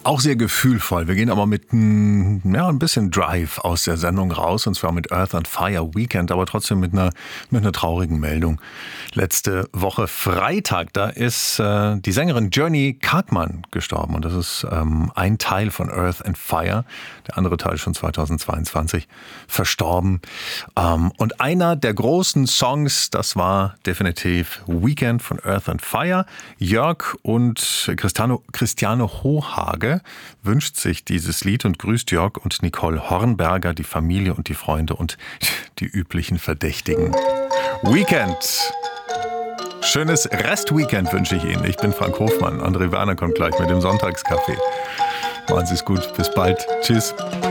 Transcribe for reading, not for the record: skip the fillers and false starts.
Auch sehr gefühlvoll. Wir gehen aber mit ein bisschen Drive aus der Sendung raus, und zwar mit Earth and Fire Weekend, aber trotzdem mit einer traurigen Meldung. Letzte Woche Freitag, da ist die Sängerin Journey Karkman gestorben, und das ist ein Teil von Earth and Fire. Der andere Teil schon 2022 verstorben. Und einer der großen Songs, das war definitiv Weekend von Earth and Fire. Jörg und Christiane Hohage wünscht sich dieses Lied und grüßt Jörg und Nicole Hornberger, die Familie und die Freunde und die üblichen Verdächtigen. Weekend! Schönes Restweekend wünsche ich Ihnen. Ich bin Frank Hofmann. André Werner kommt gleich mit dem Sonntagskaffee. Machen Sie es gut. Bis bald. Tschüss.